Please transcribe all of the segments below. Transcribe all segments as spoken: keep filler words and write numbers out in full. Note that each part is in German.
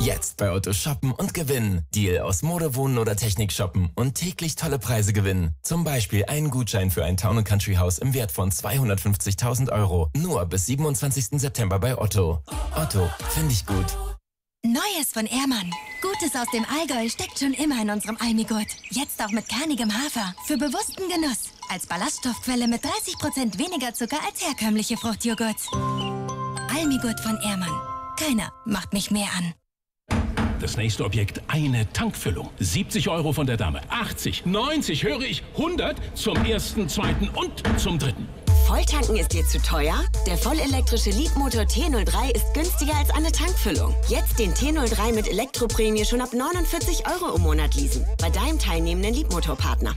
Jetzt bei Otto shoppen und gewinnen. Deal aus Mode, Wohnen oder Technik shoppen und täglich tolle Preise gewinnen. Zum Beispiel einen Gutschein für ein Town and Country Haus im Wert von zweihundertfünfzigtausend Euro. Nur bis siebenundzwanzigsten September bei Otto. Otto, finde ich gut. Neues von Ehrmann. Gutes aus dem Allgäu steckt schon immer in unserem Almigurt. Jetzt auch mit kernigem Hafer. Für bewussten Genuss. Als Ballaststoffquelle mit dreißig Prozent weniger Zucker als herkömmliche Fruchtjoghurts. Almigurt von Ehrmann. Keiner macht mich mehr an. Das nächste Objekt, eine Tankfüllung. siebzig Euro von der Dame. achtzig, neunzig, höre ich, hundert zum ersten, zweiten und zum dritten. Volltanken ist dir zu teuer? Der vollelektrische Leapmotor T null drei ist günstiger als eine Tankfüllung. Jetzt den T null drei mit Elektroprämie schon ab neunundvierzig Euro im Monat leasen. Bei deinem teilnehmenden Leapmotor-Partner.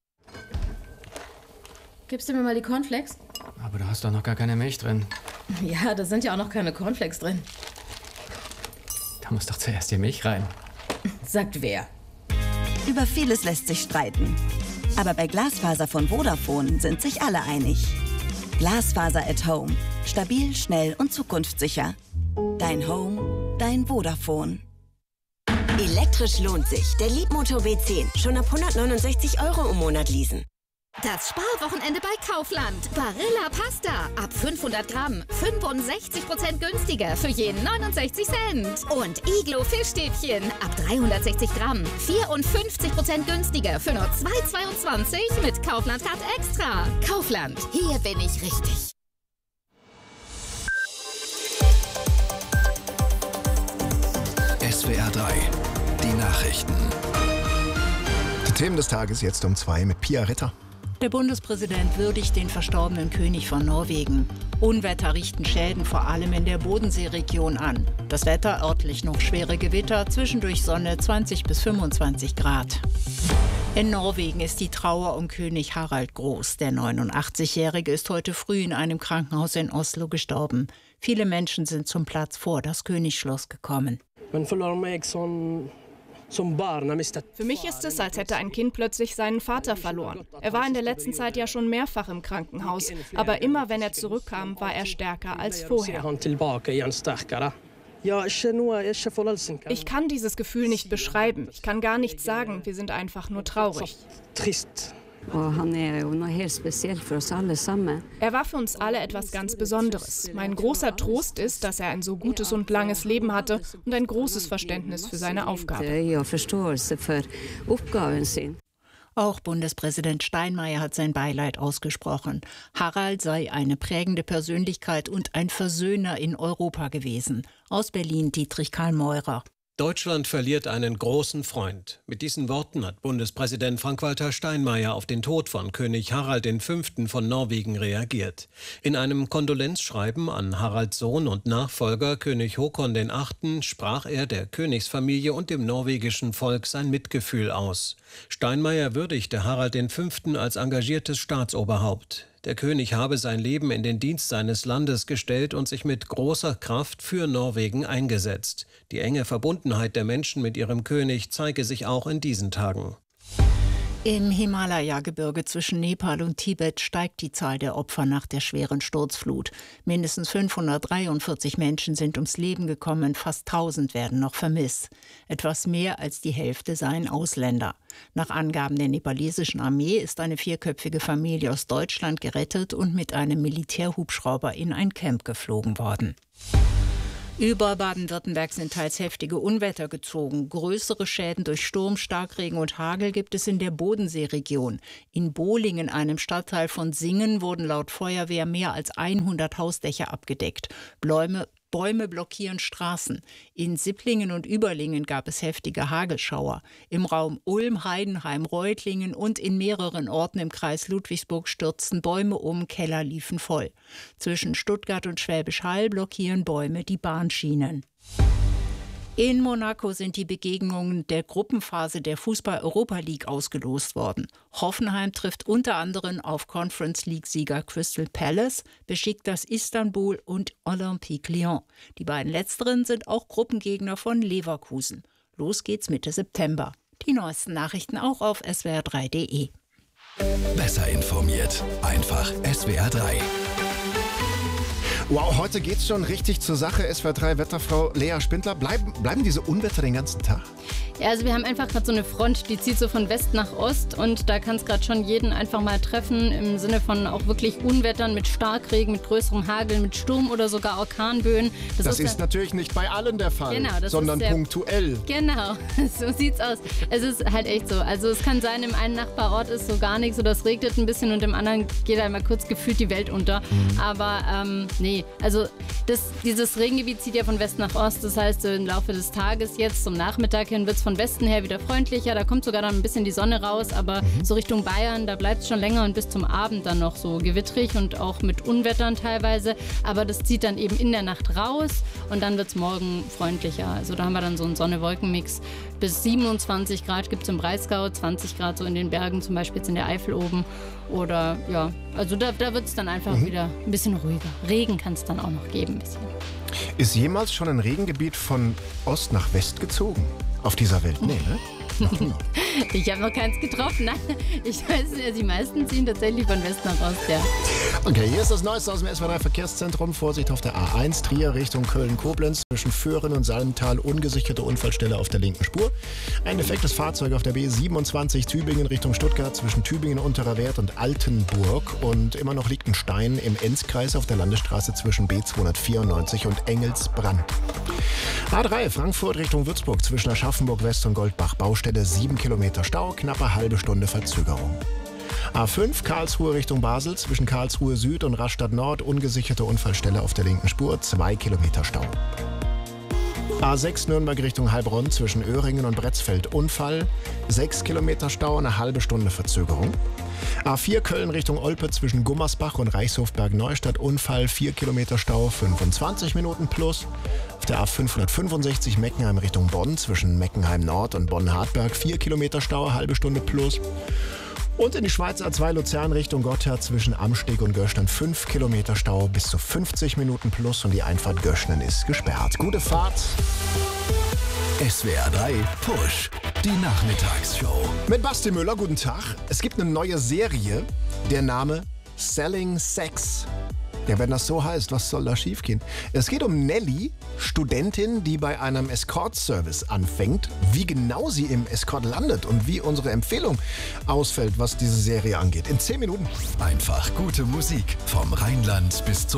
Gibst du mir mal die Cornflakes? Aber du hast doch noch gar keine Milch drin. Ja, da sind ja auch noch keine Cornflakes drin. Da muss doch zuerst die Milch rein. Sagt wer? Über vieles lässt sich streiten. Aber bei Glasfaser von Vodafone sind sich alle einig. Glasfaser at Home. Stabil, schnell und zukunftssicher. Dein Home, dein Vodafone. Elektrisch lohnt sich. Der Leapmotor W zehn. Schon ab hundertneunundsechzig Euro im Monat leasen. Das Sparwochenende bei Kaufland. Barilla Pasta. Ab fünfhundert Gramm. fünfundsechzig Prozent günstiger für je neunundsechzig Cent. Und Iglo Fischstäbchen. Ab dreihundertsechzig Gramm. vierundfünfzig Prozent günstiger für nur zwei Euro zweiundzwanzig mit Kaufland Card Extra. Kaufland. Hier bin ich richtig. S W R drei. Die Nachrichten. Die Themen des Tages jetzt um zwei mit Pia Ritter. Der Bundespräsident würdigt den verstorbenen König von Norwegen. Unwetter richten Schäden vor allem in der Bodenseeregion an. Das Wetter örtlich noch schwere Gewitter, zwischendurch Sonne zwanzig bis fünfundzwanzig Grad. In Norwegen ist die Trauer um König Harald groß. Der neunundachtzigjährige ist heute früh in einem Krankenhaus in Oslo gestorben. Viele Menschen sind zum Platz vor das Königsschloss gekommen. Für mich ist es, als hätte ein Kind plötzlich seinen Vater verloren. Er war in der letzten Zeit ja schon mehrfach im Krankenhaus, aber immer wenn er zurückkam, war er stärker als vorher. Ich kann dieses Gefühl nicht beschreiben. Ich kann gar nichts sagen. Wir sind einfach nur traurig. Er war für uns alle etwas ganz Besonderes. Mein großer Trost ist, dass er ein so gutes und langes Leben hatte und ein großes Verständnis für seine Aufgabe. Auch Bundespräsident Steinmeier hat sein Beileid ausgesprochen. Harald sei eine prägende Persönlichkeit und ein Versöhner in Europa gewesen. Aus Berlin Dietrich Karl Meurer. Deutschland verliert einen großen Freund. Mit diesen Worten hat Bundespräsident Frank-Walter Steinmeier auf den Tod von König Harald der Fünfte von Norwegen reagiert. In einem Kondolenzschreiben an Haralds Sohn und Nachfolger König Håkon der Achte sprach er der Königsfamilie und dem norwegischen Volk sein Mitgefühl aus. Steinmeier würdigte Harald der Fünfte als engagiertes Staatsoberhaupt. Der König habe sein Leben in den Dienst seines Landes gestellt und sich mit großer Kraft für Norwegen eingesetzt. Die enge Verbundenheit der Menschen mit ihrem König zeige sich auch in diesen Tagen. Im Himalaya-Gebirge zwischen Nepal und Tibet steigt die Zahl der Opfer nach der schweren Sturzflut. Mindestens fünfhundertdreiundvierzig Menschen sind ums Leben gekommen, fast tausend werden noch vermisst. Etwas mehr als die Hälfte seien Ausländer. Nach Angaben der nepalesischen Armee ist eine vierköpfige Familie aus Deutschland gerettet und mit einem Militärhubschrauber in ein Camp geflogen worden. Über Baden-Württemberg sind teils heftige Unwetter gezogen. Größere Schäden durch Sturm, Starkregen und Hagel gibt es in der Bodenseeregion. In Bohlingen, einem Stadtteil von Singen, wurden laut Feuerwehr mehr als hundert Hausdächer abgedeckt. Bäume, Bäume blockieren Straßen. In Sipplingen und Überlingen gab es heftige Hagelschauer. Im Raum Ulm, Heidenheim, Reutlingen und in mehreren Orten im Kreis Ludwigsburg stürzten Bäume um, Keller liefen voll. Zwischen Stuttgart und Schwäbisch Hall blockieren Bäume die Bahnschienen. In Monaco sind die Begegnungen der Gruppenphase der Fußball-Europa League ausgelost worden. Hoffenheim trifft unter anderem auf Conference League-Sieger Crystal Palace, Besiktas Istanbul und Olympique Lyon. Die beiden letzteren sind auch Gruppengegner von Leverkusen. Los geht's Mitte September. Die neuesten Nachrichten auch auf S W R drei punkt de. Besser informiert. Einfach S W R drei. Wow, heute geht's schon richtig zur Sache. S W R drei Wetterfrau Lea Spindler. Bleiben, bleiben diese Unwetter den ganzen Tag? Ja, also wir haben einfach gerade so eine Front, die zieht so von West nach Ost und da kann es gerade schon jeden einfach mal treffen im Sinne von auch wirklich Unwettern mit Starkregen, mit größerem Hagel, mit Sturm oder sogar Orkanböen. Das, das ist, ist natürlich nicht bei allen der Fall, genau, das sondern ist sehr, punktuell. Genau, so sieht's aus. Es ist halt echt so. Also es kann sein, im einen Nachbarort ist so gar nichts oder es regnet ein bisschen und im anderen geht einmal kurz gefühlt die Welt unter. Mhm. Aber ähm, nee, also das, dieses Regengebiet zieht ja von West nach Ost. Das heißt, im Laufe des Tages jetzt zum Nachmittag hin wird es von Westen her wieder freundlicher. Da kommt sogar dann ein bisschen die Sonne raus, aber mhm. so Richtung Bayern, da bleibt es schon länger und bis zum Abend dann noch so gewittrig und auch mit Unwettern teilweise. Aber das zieht dann eben in der Nacht raus und dann wird es morgen freundlicher. Also da haben wir dann so einen Sonne-Wolken-Mix. Bis siebenundzwanzig Grad gibt es im Breisgau, zwanzig Grad so in den Bergen, zum Beispiel jetzt in der Eifel oben. Oder ja, also da, da wird es dann einfach mhm. wieder ein bisschen ruhiger. Regen kann es dann auch noch geben ein bisschen. Ist jemals schon ein Regengebiet von Ost nach West gezogen? Auf dieser Welt? Nee, ne? Noch nie. Ich habe noch keins getroffen. Nein, ich weiß nicht, die meisten ziehen tatsächlich von West nach Ost, ja. Okay, hier ist das Neueste aus dem S W R drei Verkehrszentrum. Vorsicht auf der A eins, Trier Richtung Köln-Koblenz. Zwischen Föhren und Salmtal ungesicherte Unfallstelle auf der linken Spur. Ein defektes Fahrzeug auf der B siebenundzwanzig Tübingen Richtung Stuttgart zwischen Tübingen Unterer Wert und Altenburg. Und immer noch liegt ein Stein im Enzkreis auf der Landesstraße zwischen B zweihundertvierundneunzig und Engelsbrand. A drei Frankfurt Richtung Würzburg zwischen Aschaffenburg West und Goldbach. Baustelle sieben Kilometer Stau, knappe halbe Stunde Verzögerung. A fünf Karlsruhe Richtung Basel zwischen Karlsruhe Süd und Rastatt Nord ungesicherte Unfallstelle auf der linken Spur, zwei Kilometer Stau. A sechs Nürnberg Richtung Heilbronn zwischen Öhringen und Bretzfeld Unfall, sechs Kilometer Stau, eine halbe Stunde Verzögerung. A vier Köln Richtung Olpe zwischen Gummersbach und Reichshofberg-Neustadt Unfall, vier Kilometer Stau, fünfundzwanzig Minuten plus. Auf der A fünfhundertfünfundsechzig Meckenheim Richtung Bonn zwischen Meckenheim Nord und Bonn-Hartberg, vier Kilometer Stau, halbe Stunde plus. Und in die Schweiz A zwei Luzern Richtung Gotthard zwischen Amsteg und Göschnen fünf Kilometer Stau, bis zu fünfzig Minuten plus und die Einfahrt Göschnen ist gesperrt. Gute Fahrt. S W R drei Push, die Nachmittagsshow. Mit Basti Müller, guten Tag. Es gibt eine neue Serie, der Name Selling Sex. Ja, wenn das so heißt, was soll da schiefgehen? Es geht um Nelly, Studentin, die bei einem Escort-Service anfängt. Wie genau sie im Escort landet und wie unsere Empfehlung ausfällt, was diese Serie angeht. In zehn Minuten. Einfach gute Musik vom Rheinland bis zum